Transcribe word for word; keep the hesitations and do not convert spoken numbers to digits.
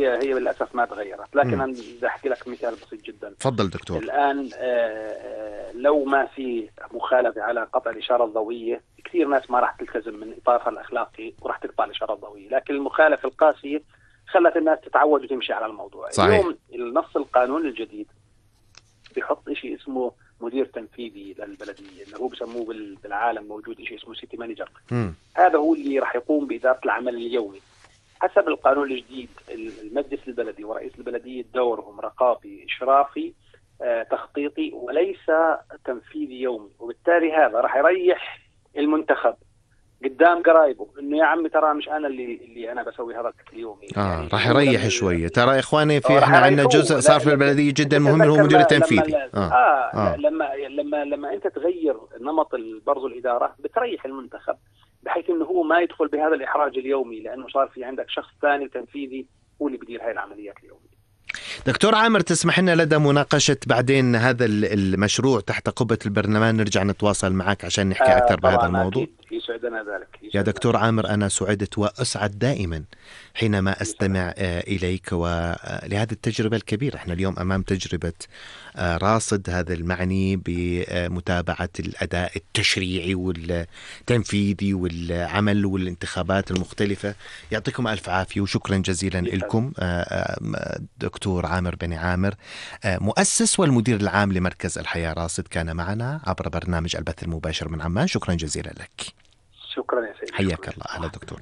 هي هي للاسف ما تغيرت، لكن انا بدي احكي لك مثال بسيط جدا. تفضل دكتور. الان لو ما في مخالفه على قطع الاشاره الضوئيه، كثير ناس ما راح تلتزم من اطارها الاخلاقي وراح تقطع الاشاره الضوئيه، لكن المخالفه القاسيه خلت الناس تتعود وتمشي على الموضوع. صحيح. اليوم النص القانون الجديد بيحط شيء اسمه مدير تنفيذي للبلديه، اللي هو بسموه بالعالم موجود شيء اسمه سيتي مانجر. هذا هو اللي راح يقوم باداره العمل اليومي. حسب القانون الجديد المجلس البلدي ورئيس البلديه دورهم رقابي اشرافي آه، تخطيطي وليس تنفيذي يومي، وبالتالي هذا راح يريح المنتخب قدام قرايبه انه يا عمي ترى مش انا اللي اللي انا بسوي هذا اليومي. اه يعني راح يريح شويه. ترى يا اخواني في احنا راح عندنا يريحوه. جزء صار في البلديه جدا مهم اللي هو مدير التنفيذي. لما آه. آه. آه. لما لما لما انت تغير نمط برضو الاداره بتريح المنتخب، بحيث انه هو ما يدخل بهذا الاحراج اليومي، لانه صار في عندك شخص ثاني تنفيذي هو اللي بيدير هاي العمليات اليوميه. دكتور عامر، تسمح لنا لدى مناقشة بعدين هذا المشروع تحت قبة البرلمان نرجع نتواصل معك عشان نحكي آه أكثر بهذا الموضوع؟ يسعدنا ذلك. يا دكتور عامر، أنا سعدت وأسعد دائما حينما أستمع إليك ولهذه التجربة الكبيرة. احنا اليوم أمام تجربة راصد، هذا المعني بمتابعة الأداء التشريعي والتنفيذي والعمل والانتخابات المختلفة. يعطيكم ألف عافية وشكرا جزيلا لكم دكتور عامر بن عامر، مؤسس والمدير العام لمركز الحياة راصد، كان معنا عبر برنامج البث المباشر من عمان. شكرا جزيلا لك. شكرا يا سيدي. حياك الله. أهلا دكتور.